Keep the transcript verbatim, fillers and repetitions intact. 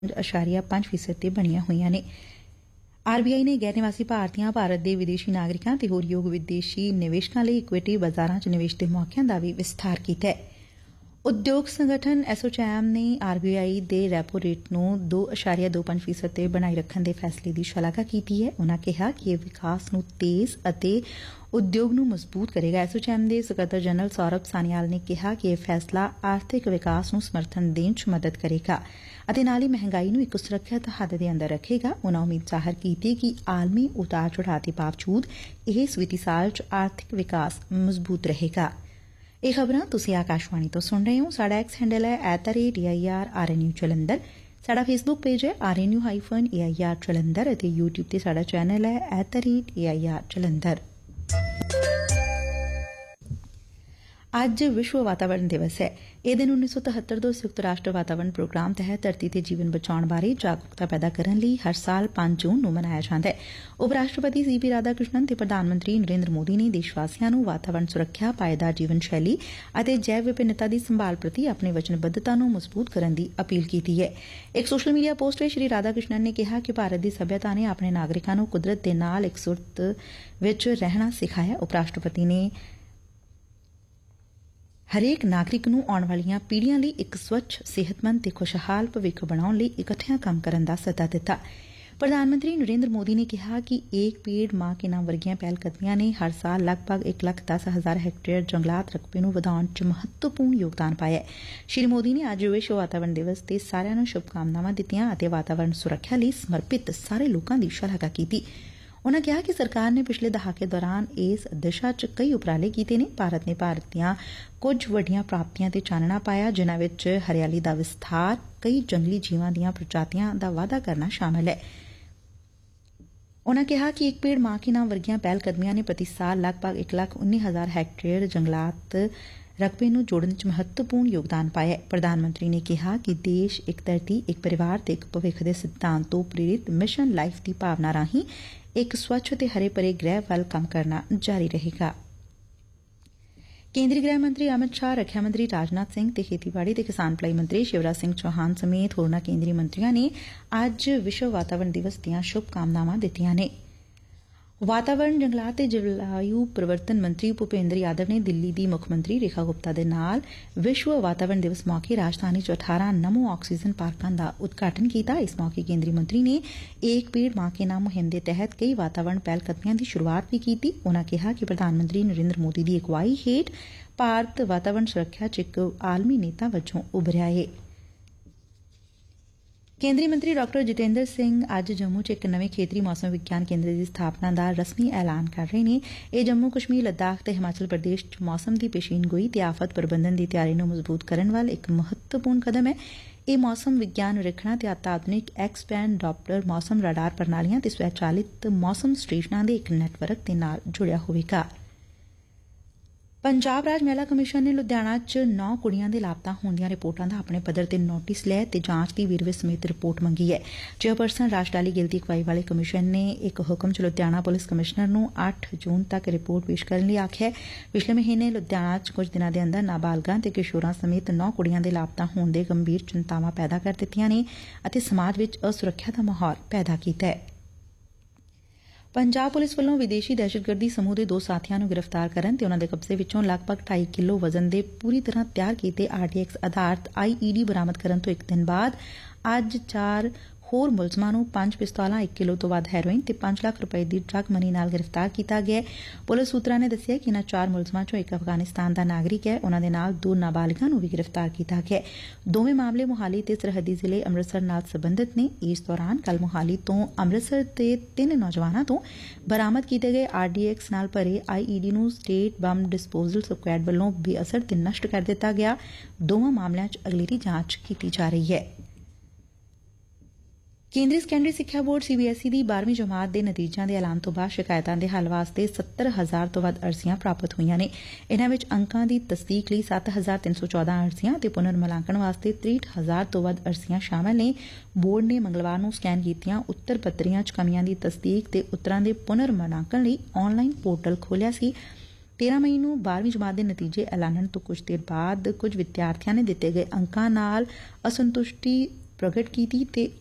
ਅਸ਼ਾਰੀਆ ਪੰਜ ਫੀਸਦ ਤੇ ਬਣੀਆਂ ਹੋਈਆਂ ਨੇ। ਆਰ ਬੀ ਆਈ ਨੇ ਗੈਰ ਨਿਵਾਸੀ ਭਾਰਤੀਆਂ, ਭਾਰਤ ਦੇ ਵਿਦੇਸ਼ੀ ਨਾਗਰਿਕਾਂ ਤੇ ਹੋਰ ਯੋਗ ਵਿਦੇਸ਼ੀ ਨਿਵੇਸ਼ਕਾਂ ਲਈ ਇਕੁਇਟੀ ਬਾਜ਼ਾਰਾਂ ਚ ਨਿਵੇਸ਼ ਦੇ ਮੌਕਿਆਂ ਦਾ ਵੀ ਵਿਸਥਾਰ ਕੀਤੈ। ਉਦਯੋਗ ਸੰਗਠਨ ਐਸੋਚੈਮ ਨੇ ਆਰ ਬੀ ਆਈ ਦੇ ਰੈਪੋ ਰੇਟ ਨੂੰ ਦੋ ਅਸ਼ਾਰੀਆ ਦੋ ਪੰਜ ਫੀਸਦ ਤੇ ਬਣਾਈ ਰੱਖਣ ਦੇ ਫੈਸਲੇ ਦੀ ਸ਼ਲਾਘਾ ਕੀਤੀ ਹੈ। ਉਨੂਾਂ ਕਿਹਾ ਕਿ ਇਹ ਵਿਕਾਸ ਨੂੰ ਤੇਜ਼ ਅਤੇ ਉਦਯੋਗ ਨੂੰ ਮਜ਼ਬੂਤ ਕਰੇਗਾ। ਐਸੋਚੈਮ ਦੇ ਸਕੱਤਰ ਜਨਰਲ ਸੌਰਭ ਸਾਨੀਆਲ ਨੇ ਕਿਹਾ ਕਿ ਇਹ ਫੈਸਲਾ ਆਰਥਿਕ ਵਿਕਾਸ ਨੂੰ ਸਮਰਥਨ ਦੇਣ ਚ ਮਦਦ ਕਰੇਗਾ ਅਤੇ ਨਾਲ ਹੀ ਮਹਿੰਗਾਈ ਨੂੰ ਇਕ ਸੁਰੱਖਿਅਤ ਹੱਦ ਦੇ ਅੰਦਰ ਰੱਖੇਗਾ। ਉਨੂਾਂ ਉਮੀਦ ਜ਼ਾਹਰ ਕੀਤੀ ਕਿ ਆਲਮੀ ਉਤਾਰ ਚੜਾਅ ਦੇ ਬਾਵਜੂਦ ਇਸ ਵਿੱਤੀ ਸਾਲ ਚ ਆਰਥਿਕ ਵਿਕਾਸ ਮਜ਼ਬੂਤ ਰਹੇਗਾ। ਇਹ ਖਬਰਾਂ ਤੁਸੀਂ ਆਕਾਸ਼ਵਾਣੀ ਤੋਂ ਸੁਣ ਰਹੇ ਹੋ। ਸਾਡਾ ਐਕਸ ਹੈਂਡਲ ਹੈ at the rate A I R R N U Jalandhar. ਸਾਡਾ ਫੇਸਬੁੱਕ ਪੇਜ ਹੈ R N U hyphen A I R Jalandhar ਅਤੇ ਯੂਟਿਊਬ ਤੇ ਸਾਡਾ ਚੈਨਲ ਹੈ at the rate A I R Jalandhar. ਅੱਜ ਵਿਸ਼ਵ ਵਾਤਾਵਰਣ ਦਿਵਸ ਹੈ। ਇਹ ਦਿਨ ਉੱਨੀ ਸੌ ਤਿਹੱਤਰ ਤੋਂ ਸੰਯੁਕਤ ਰਾਸ਼ਟਰ ਵਾਤਾਵਰਣ ਪ੍ਰੋਗਰਾਮ ਤਹਿਤ ਧਰਤੀ ਤੇ ਜੀਵਨ ਬਚਾਉਣ ਬਾਰੇ ਜਾਗਰੂਕਤਾ ਪੈਦਾ ਕਰਨ ਲਈ ਹਰ ਸਾਲ ਪੰਜ ਜੂਨ ਨੂੰ ਮਨਾਇਆ ਜਾਂਦਾ ਹੈ। ਉਪ ਰਾਸ਼ਟਰਪਤੀ ਸੀ ਪੀ ਰਾਧਾ ਕ੍ਰਿਸ਼ਨਨ ਤੇ ਪ੍ਰਧਾਨ ਮੰਤਰੀ ਨਰੇਂਦਰ ਮੋਦੀ ਨੇ ਦੇਸ਼ ਵਾਸੀਆਂ ਨੂੰ ਵਾਤਾਵਰਣ ਸੁਰੱਖਿਆ, ਪਾਏਦਾਰ ਜੀਵਨ ਸ਼ੈਲੀ ਅਤੇ ਜੈਵ ਵਿਭਿੰਨਤਾ ਦੀ ਸੰਭਾਲ ਪ੍ਰਤੀ ਆਪਣੀ ਵਚਨਬੱਧਤਾ ਨੂੰ ਮਜ਼ਬੂਤ ਕਰਨ ਦੀ ਅਪੀਲ ਕੀਤੀ ਹੈ। ਇਕ ਸੋਸ਼ਲ ਮੀਡੀਆ ਪੋਸਟ ਵਿੱਚ ਸ੍ਰੀ ਰਾਧਾ ਕ੍ਰਿਸ਼ਨਨ ਨੇ ਕਿਹਾ ਕਿ ਭਾਰਤ ਦੀ ਸਭਿਅਤਾ ਨੇ ਆਪਣੇ ਨਾਗਰਿਕਾਂ ਨੂੰ ਕੁਦਰਤ ਦੇ ਨਾਲ ਇਕਸੁਰਤ ਵਿੱਚ ਰਹਿਣਾ ਸਿਖਾਇਆ। ਉਪ ਰਾਸ਼ਟਰਪਤੀ ਨੇ ਹਰੇਕ ਨਾਗਰਿਕ ਨੂੰ ਆਉਣ ਵਾਲੀਆਂ ਪੀੜ੍ਹੀਆਂ ਲਈ ਇਕ ਸਵੱਛ, ਸਿਹਤਮੰਦ ਤੇ ਖੁਸ਼ਹਾਲ ਭਵਿੱਖ ਬਣਾਉਣ ਲਈ ਇਕੱਠਿਆਂ ਕੰਮ ਕਰਨ ਦਾ ਸੱਦਾ ਦਿੱਤਾ। ਪ੍ਰਧਾਨ ਮੰਤਰੀ ਨਰੇਂਦਰ ਮੋਦੀ ਨੇ ਕਿਹਾ ਕਿ ਏਕ ਪੇੜ ਮਾਂ ਕੇ ਨਾਮ ਵਰਗੀਆਂ ਪਹਿਲਕਦਮੀਆਂ ਨੇ ਹਰ ਸਾਲ ਲਗਭਗ ਇਕ ਲੱਖ ਦਸ ਹਜ਼ਾਰ ਹੈਕਟੇਅਰ ਜੰਗਲਾਤ ਰਕਬੇ ਨੂੰ ਵਧਾਉਣ ਚ ਮਹੱਤਵਪੂਰਨ ਯੋਗਦਾਨ ਪਾਇਐ। ਸ੍ਰੀ ਮੋਦੀ ਨੇ ਅੱਜ ਵਿਸ਼ਵ ਵਾਤਾਵਰਣ ਦਿਵਸ ਤੇ ਸਾਰਿਆਂ ਨੂੰ ਸ਼ੁਭਕਾਮਨਾਵਾਂ ਦਿੱਤੀਆਂ ਅਤੇ ਵਾਤਾਵਰਣ ਸੁਰੱਖਿਆ ਲਈ ਸਮਰਪਿਤ ਸਾਰੇ ਲੋਕਾਂ ਦੀ ਸ਼ਲਾਘਾ ਕੀਤੀ। ਉਨੂਾਂ ਕਿਹਾ ਕਿ ਸਰਕਾਰ ਨੇ ਪਿਛਲੇ ਦਹਾਕੇ ਦੌਰਾਨ ਇਸ ਦਿਸ਼ਾ ਚ ਕਈ ਉਪਰਾਲੇ ਕੀਤੇ ਨੇ। ਭਾਰਤ ਨੇ ਭਾਰਤ ਦੀਆਂ ਕੁਝ ਵੱਡੀਆਂ ਪ੍ਰਾਪਤੀਆਂ ਤੇ ਚਾਨਣਾ ਪਾਇਆ, ਜਿਨ੍ਹਾਂ ਵਿੱਚ ਹਰਿਆਲੀ ਦਾ ਵਿਸਥਾਰ, ਕਈ ਜੰਗਲੀ ਜੀਵਾਂ ਦੀਆਂ ਪ੍ਰਜਾਤੀਆਂ ਦਾ ਵਾਧਾ ਕਰਨਾ ਸ਼ਾਮਲ ਹੈ। ਉਨੂਾਂ ਕਿਹਾ ਕਿ ਇਕ ਪੇੜ ਮਾਂ ਕੇ ਨਾਮ ਵਰਗੀਆਂ ਪਹਿਲਕਦਮੀਆਂ ਨੇ ਪ੍ਰਤੀ ਸਾਲ ਲਗਭਗ ਇਕ ਲੱਖ ਉੱਨੀ ਹਜ਼ਾਰ ਹੈਕਟੇਅਰ ਜੰਗਲਾਤ ਰਕਬੇ ਨੂੰ ਜੋੜਨ ਚ ਮਹੱਤਵਪੂਰਨ ਯੋਗਦਾਨ ਪਾਇਐ। ਪ੍ਰਧਾਨ ਮੰਤਰੀ ਨੇ ਕਿਹਾ ਕਿ ਦੇਸ਼ ਇਕ ਧਰਤੀ, ਇਕ ਪਰਿਵਾਰ ਤੇ ਇਕ ਭਵਿੱਖ ਦੇ ਸਿਧਾਂਤ ਤੋਂ ਪ੍ਰੇਰਿਤ ਮਿਸ਼ਨ ਲਾਈਫ ਦੀ ਭਾਵਨਾ ਰਾਹੀਂ ਇਕ ਸਵੱਛ ਤੇ ਹਰੇ ਭਰੇ ਗ੍ਰਹਿ ਵੱਲ ਕੰਮ ਕਰਨਾ ਜਾਰੀ ਰਹੇਗਾ। ਕੇਂਦਰੀ ਗ੍ਰਹਿ ਮੰਤਰੀ ਅਮਿਤ ਸ਼ਾਹ, ਰੱਖਿਆ ਮੰਤਰੀ ਰਾਜਨਾਥ ਸਿੰਘ ਤੇ ਖੇਤੀਬਾੜੀ ਤੇ ਕਿਸਾਨ ਭਲਾਈ ਮੰਤਰੀ ਸ਼ਿਵਰਾਜ ਸਿੰਘ ਚੌਹਾਨ ਸਮੇਤ ਹੋਰਨਾਂ ਕੇਂਦਰੀ ਮੰਤਰੀਆਂ ਨੇ ਅੱਜ ਵਿਸ਼ਵ ਵਾਤਾਵਰਣ ਦਿਵਸ ਦੀਆਂ ਸ਼ੁਭਕਾਮਨਾਵਾਂ ਦਿੱਤੀਆਂ ਨੇ। ਵਾਤਾਵਰਣ, ਜੰਗਲਾਤ ਤੇ ਜਲਵਾਯੂ ਪਰਿਵਰਤਨ ਮੰਤਰੀ ਭੁਪੇਂਦਰ ਯਾਦਵ ਨੇ ਦਿੱਲੀ ਦੀ ਮੁੱਖ ਮੰਤਰੀ ਰੇਖਾ ਗੁਪਤਾ ਦੇ ਨਾਲ ਵਿਸ਼ਵ ਵਾਤਾਵਰਣ ਦਿਵਸ ਮੌਕੇ ਰਾਜਧਾਨੀ ਚ ਅਠਾਰਾਂ ਨਮੋ ਆਕਸੀਜਨ ਪਾਰਕਾਂ ਦਾ ਉਦਘਾਟਨ ਕੀਤਾ। ਇਸ ਮੌਕੇ ਕੇਂਦਰੀ ਮੰਤਰੀ ਨੇ ਏਕ ਪੇੜ ਮਾਂ ਕੇ ਨਾਮ ਮੁਹਿੰਮ ਦੇ ਤਹਿਤ ਕਈ ਵਾਤਾਵਰਣ ਪਹਿਲਕਦਮੀਆਂ ਦੀ ਸ਼ੁਰੂਆਤ ਵੀ ਕੀਤੀ। ਉਨੂਾਂ ਕਿਹਾ ਕਿ ਪ੍ਰਧਾਨ ਮੰਤਰੀ ਨਰੇਂਦਰ ਮੋਦੀ ਦੀ ਅਗਵਾਈ ਹੇਠ ਭਾਰਤ ਵਾਤਾਵਰਣ ਸੁਰੱਖਿਆ ਚ ਇਕ ਆਲਮੀ ਨੇਤਾ ਵਜੋਂ ਉਭਰਿਆ ਏ। ਕੇਂਦਰੀ ਮੰਤਰੀ ਡਾ ਜਤਿੰਦਰ ਸਿੰਘ ਅੱਜ ਜੰਮੂ ਚ ਇਕ ਨਵੇਂ ਖੇਤਰੀ ਮੌਸਮ ਵਿਗਿਆਨ ਕੇਂਦਰ ਦੀ ਸਥਾਪਨਾ ਦਾ ਰਸਮੀ ਐਲਾਨ ਕਰ ਰਹੇ ਨੇ। ਇਹ ਜੰਮੂ ਕਸ਼ਮੀਰ, ਲੱਦਾਖ ਤੇ ਹਿਮਾਚਲ ਪ੍ਰਦੇਸ਼ ਚ ਮੌਸਮ ਦੀ ਪੇਸ਼ੀਨਗੋਈ ਤੇ ਆਫ਼ਤ ਪ੍ਰਬੰਧਨ ਦੀ ਤਿਆਰੀ ਨੂੰ ਮਜ਼ਬੂਤ ਕਰਨ ਵੱਲ ਇਕ ਮਹੱਤਵਪੂਰਨ ਕਦਮ ਐ। ਇਹ ਮੌਸਮ ਵਿਗਿਆਨ ਨਿਰੀਖਣਾਂ ਤੇ ਅਤਿਆਧੁਨਿਕ ਐਕਸ ਬੈਂਡ ਡਾਪਲਰ ਮੌਸਮ ਰਾਡਾਰ ਪ੍ਰਣਾਲੀਆਂ ਤੇ ਸਵੈਚਾਲਿਤ ਮੌਸਮ ਸਟੇਸ਼ਨਾਂ ਦੇ ਇਕ ਨੈਟਵਰਕ ਦੇ ਨਾਲ ਜੁੜਿਆ ਹੋਵੇਗਾ। ਪੰਜਾਬ ਰਾਜ ਮਹਿਲਾ ਕਮਿਸ਼ਨ ਨੇ ਲੁਧਿਆਣਾ ਚ ਨੌ ਕੁੜੀਆਂ ਦੇ ਲਾਪਤਾ ਹੋਣ ਦੀਆਂ ਰਿਪੋਰਟਾਂ ਦਾ ਆਪਣੇ ਪੱਧਰ ਤੇ ਨੋਟਿਸ ਲਿਐ ਤੇ ਜਾਂਚ ਦੀ ਵੇਰਵੇ ਸਮੇਤ ਰਿਪੋਰਟ ਮੰਗੀ ਐ। ਚੇਅਰਪਰਸਨ ਰਾਸ਼ਟਾਲੀ ਗਿਲਤੀ ਅਗਵਾਈ ਵਾਲੇ ਕਮਿਸ਼ਨ ਨੇ ਇਕ ਹੁਕਮ ਚ ਲੁਧਿਆਣਾ ਪੁਲਿਸ ਕਮਿਸ਼ਨਰ ਨੂੰ ਅੱਠ ਜੂਨ ਤੱਕ ਰਿਪੋਰਟ ਪੇਸ਼ ਕਰਨ ਲਈ ਆਖਿਐ। ਪਿਛਲੇ ਮਹੀਨੇ ਲੁਧਿਆਣਾ ਚ ਕੁਝ ਦਿਨਾਂ ਦੇ ਅੰਦਰ ਨਾਬਾਲਗਾਂ ਤੇ ਕਿਸ਼ੋਰਾਂ ਸਮੇਤ ਨੌ ਕੁੜੀਆਂ ਦੇ ਲਾਪਤਾ ਹੋਣ ਦੇ ਗੰਭੀਰ ਚਿੰਤਾਵਾਂ ਪੈਦਾ ਕਰ ਦਿੱਤੀਆਂ ਨੇ ਅਤੇ ਸਮਾਜ ਵਿੱਚ ਅਸੁਰੱਖਿਆ ਦਾ ਮਾਹੌਲ ਪੈਦਾ ਕੀਤੈ। ਪੰਜਾਬ ਪੁਲਿਸ ਵੱਲੋਂ ਵਿਦੇਸ਼ੀ ਦਹਿਸ਼ਤਗਰਦੀ ਸਮੂਹ ਦੇ ਦੋ ਸਾਥੀਆਂ ਨੂੰ ਗ੍ਰਿਫ਼ਤਾਰ ਕਰਨ ਤੇ ਉਨੂਾਂ ਦੇ ਕਬਜ਼ੇ ਵਿੱਚੋਂ ਲਗਭਗ ਢਾਈ ਕਿਲੋ ਵਜ਼ਨ ਦੇ ਪੂਰੀ ਤਰ੍ਹਾਂ ਤਿਆਰ ਕੀਤੇ ਆਰ ਡੀ ਐਕਸ ਆਧਾਰਿਤ ਆਈ ਈ ਡੀ ਬਰਾਮਦ ਕਰਨ ਤੋਂ ਇਕ ਦਿਨ ਬਾਅਦ ਅੱਜ ਚਾਰ ਹੋਰ ਮੁਲਜ਼ਮਾਂ ਨੂੰ ਪੰਜ ਪਿਸਤੌਲਾਂ, ਇਕ ਕਿਲੋ ਤੋਂ ਵੱਧ ਹੈਰੋਇਨ ਤੇ ਪੰਜ ਲੱਖ ਰੁਪਏ ਦੀ ਡਰੱਗ ਮਨੀ ਨਾਲ ਗ੍ਰਿਫ਼ਤਾਰ ਕੀਤਾ ਗਿਐ। ਪੁਲਿਸ ਸੂਤਰਾਂ ਨੇ ਦੱਸਿਆ ਕਿ ਇਨ੍ਹਾਂ ਚਾਰ ਮੁਲਜ਼ਮਾਂ ਚੋਂ ਇਕ ਅਫਗਾਨਿਸਤਾਨ ਦਾ ਨਾਗਰਿਕ ਐ। ਉਨੂਾਂ ਦੇ ਨਾਲ ਦੋ ਨਾਬਾਲਿਗਾਂ ਨੂੰ ਵੀ ਗ੍ਰਿਫ਼ਤਾਰ ਕੀਤਾ ਗਿਐ। ਦੋਵੇਂ ਮਾਮਲੇ ਮੋਹਾਲੀ ਤੇ ਸਰਹੱਦੀ ਜ਼ਿਲ੍ਹੇ ਅੰਮ੍ਰਿਤਸਰ ਨਾਲ ਸਬੰਧਤ ਨੇ। ਇਸ ਦੌਰਾਨ ਕੱਲ੍ਹ ਮੋਹਾਲੀ ਤੋਂ ਅੰਮ੍ਰਿਤਸਰ ਦੇ ਤਿੰਨ ਨੌਜਵਾਨਾਂ ਤੋਂ ਬਰਾਮਦ ਕੀਤੇ ਗਏ ਆਰ ਡੀ ਐਕਸ ਨਾਲ ਭਰੇ ਆਈ ਈ ਡੀ ਨੂੰ ਸਟੇਟ ਬੰਬ ਡਿਸਪੋਜ਼ਲ ਸਕੁਐਡ ਵੱਲੋਂ ਬੇਅਸਰ ਤੇ ਨਸ਼ਟ ਕਰ ਦਿੱਤਾ ਗਿਆ। ਦੋਵਾਂ ਮਾਮਲਿਆਂ ਚ ਅਗਲੇਰੀ ਜਾਂਚ ਕੀਤੀ ਜਾ ਰਹੀ ਐ। ਕੇਂਦਰੀ ਸੈਕੰਡਰੀ ਸਿੱਖਿਆ board C B S E ਦੀ ਬਾਰਵੀਂ ਜਮਾਤ ਦੇ ਨਤੀਜਿਆਂ ਦੇ ਐਲਾਨ ਤੋਂ ਬਾਅਦ ਸ਼ਿਕਾਇਤਾਂ ਦੇ ਹੱਲ ਵਾਸਤੇ ਸੱਤਰ ਹਜ਼ਾਰ ਤੋਂ ਵੱਧ ਅਰਜ਼ੀਆਂ ਪ੍ਰਾਪਤ ਹੋਈਆਂ ਨੇ। ਇਨ੍ਹਾਂ ਵਿੱਚ ਅੰਕਾਂ ਦੀ ਤਸਦੀਕ ਲਈ ਸੱਤ ਹਜ਼ਾਰ ਤਿੰਨ ਸੌ ਚੌਦਾਂ ਅਰਜ਼ੀਆਂ ਤੇ ਪੁਨਰ ਮੁਲਾਂਕਣ ਵਾਸਤੇ ਤ੍ਰੇਹਠ ਹਜ਼ਾਰ ਤੋਂ ਵੱਧ ਅਰਜ਼ੀਆਂ ਸ਼ਾਮਲ ਨੇ। ਬੋਰਡ ਨੇ ਮੰਗਲਵਾਰ ਨੂੰ ਸਕੈਨ ਕੀਤੀਆਂ ਉੱਤਰ ਪੱਤਰੀਆਂ ਚ ਕਮੀਆਂ ਦੀ ਤਸਦੀਕ ਤੇ ਉੱਤਰਾਂ ਦੇ ਪੁਨਰ ਮੁਲਾਂਕਣ ਲਈ ਆਨਲਾਈਨ ਪੋਰਟਲ ਖੋਲ੍ਹਿਆ ਸੀ। ਤੇਰਾਂ ਮਈ ਨੂੰ ਬਾਰਵੀਂ ਜਮਾਤ ਦੇ ਨਤੀਜੇ ਐਲਾਨਣ ਤੋਂ ਕੁਝ ਦੇਰ ਬਾਅਦ ਕੁਝ ਵਿਦਿਆਰਥੀਆਂ ਨੇ ਦਿੱਤੇ ਗਏ ਅੰਕਾਂ ਨਾਲ ਅਸੰਤੁਸ਼ਟੀ ਪ੍ਰਗਟ ਕੀਤੀ ਤੇ